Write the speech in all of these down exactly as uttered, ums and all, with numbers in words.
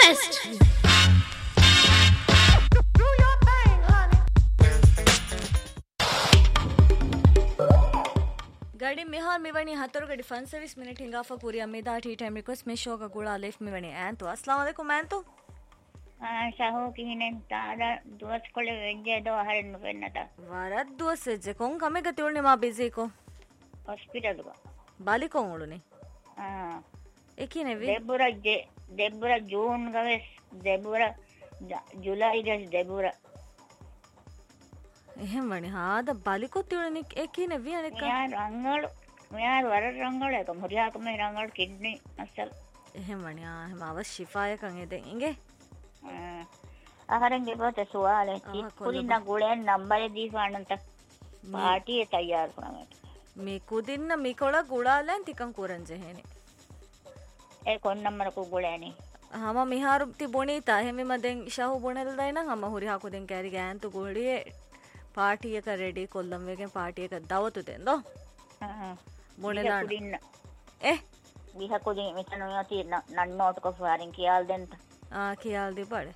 twist. गड़ी मिहार मिवणी हतर गड़ी fun service minute हिंगाफा पूरी अमीदा टी टाइम रिक्वेस्ट में शो का गुड़ा लेफ मिवणी एन तो अस्सलाम वालेकुम एन तो हां शाहो किनेन तादा दोस्त कोले वेजे दो हरन वेन्नता वरद दोस्त जे कोन कमे गतिउल्ने मा बिजी को हॉस्पिटल को बाली कोन उलुने हां एकिने वी देबुरा जे देबुरा जून गवेस देबुरा जुलाई गस देबुरा එහෙම වනේ හාද බලිකොත් තියුණනේ එකිනේ वी අනෙක यार रंगल यार वर रंगल එක මුරියාක මේ रंगल කිඩ්නි අසල් එහෙම වනේ ආ එහෙම අවශ්‍ය ශිෆායකන් එදෙන් ඉංගේ ආහාරෙන් ගෙබත සුවාලේ කුලින්න ගුලෙන් නම්බරේ දීපානන්ත පාටියේ තයාර කරනවා මේ කුදින්න මිකොළ ගුලාලෙන් ටිකන් කුරන් ජෙහෙනේ ඒ කොන් නම්බර කු ගුලේනේ හම මිහාරු තිබුණීතා එහෙම මදෙන් ෂහු බොනෙල් දයිනම් හම හුරිහා කුදෙන් කැරි ගෑන්තු ගොඩියේ පාටියක රෙඩි කොල්ලම් වේගෙන් පාටියක දවතු දෙන්දෝ බොනෙලා කුදින්න එ විහ කුදින් මෙතන යති නන්නෝට කො ෆාරින් කියාල් දෙන්ත ආ කියාල් දිබඩ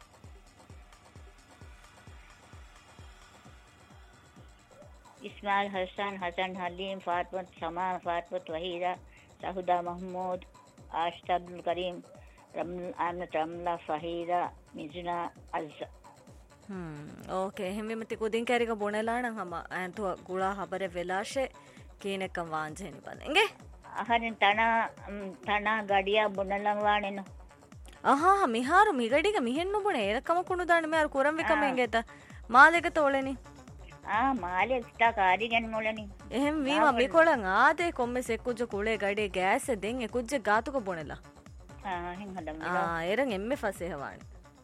इस्माइल हसन हसन हलीम फातमत समा फातमत वहीदा साहुदा महमूद आशिता अब्दुल करीम रमल आमनत रमला फहीदा मिजुना अज़ हम्म ओके हिमे मति कुदिन कैरिका बोनेलाण हम एंतो गुड़ा हबरे वेलाशे केने कम वांजेनी बनेंगे अहरन तना तना गाडिया बोनलम वाणेनो आहा मिहार मिगडिग मिहेन्नु बोने एरकम कुनु दाण मेर कुरम विकमेंगेत मालेක තෝලෙනි आ माले एक्स्ट्रा कारी गन मोलनी එහෙම වීම මිකොලන් ආදේ කොම්මෙ සෙක්කුජ කුලේ ගඩේ ගෑස් දෙන් එකුජ්ජ ගාතුක බොනෙලා आ हिं हदम आ එරන් එම්මෙ ෆසේ හවානි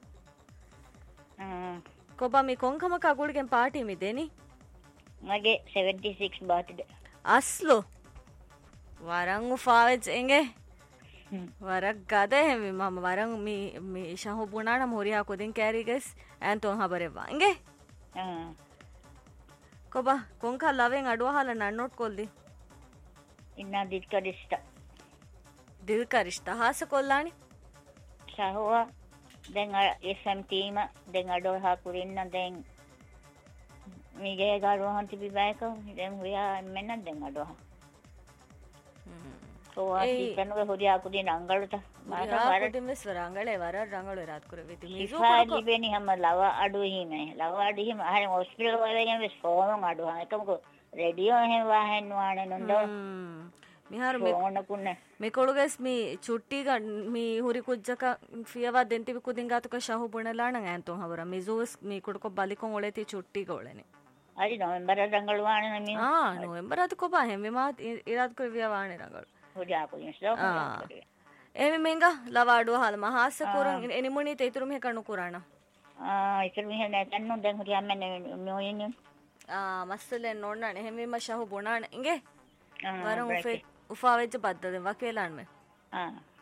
आ කොබා මේ කොංකම කගුල්ගෙන් පාටි මි දෙනි මගේ seventy-six බර්ත්ඩේ අස්ලෝ වරන් උෆාවෙජ් එංගේ වරක් ගද එහෙම මම වරන් මේ මේ ෂහු බුණාන මොරියා කොදින් කෑරිගස් ඇන්තොන් හබරෙවා එංගේ ಆ කොබා කොංක ලවෙන් අඩුවහල නන්නොට් කොල්ලි ඉන්නා දික්කරිස්ත දිල් කරිෂ්ත හාස කොල්ලානි ශහුවා දැන් S M team දැන් අඩෝ හා කුරින්න දැන් මිගේ ගාරුවන් තිබි බයක දැන් හොයා මෙන්න දැන් අඩෝ සෝවා සිතනව හොරියා කුරින් අංගලට මාස වර ටිම්ස් වරංගලේ වර රංගල රාත් කර වෙති මිසු ඉෆාලි බෙනි හැම ලව අඩු හිමේ ලව අඩු හිම හරි හොස්පිටල් වලගෙන් වෙස් ෆෝන් අඩු හා එකමක රේඩියෝ එහෙම වාහෙන් වානේ නොන්දෝ මිහාරු මේ කොළුගස් මේ චුට්ටි මේ හුරි කුජ්ජක ෆියවා දෙන්තිවි කුදින් ගාතුක ෂහු බුණලාණ ඇන්තොන් හවර මිසුස් මේ කුඩක බලිකොන් ඔලේති චුට්ටි ගොලනේ හරි නොවෙම්බර් රංගල වානේ නමි ආ නොවෙම්බර් අත කොබා හැම මා ඉරාත් කර වියා වානේ රංගල හොරියා කුදින් ස්ටොප් එමෙ මෙංගා ලවාඩුව හල මහාස කුරන් එනිමුනි තේතුරු මෙ කණු කුරාණ ආ ඉතින් මෙහෙ නැතන්නු දැන් හොරියා මන්නේ මොයින් ආ මස්සලෙන් නෝන්නනේ හැම ම ෂහු බුණාන ඉංගේ වරන් උෆේ උෆාවෙච්ච බද්දද වකේලාන් මේ ආ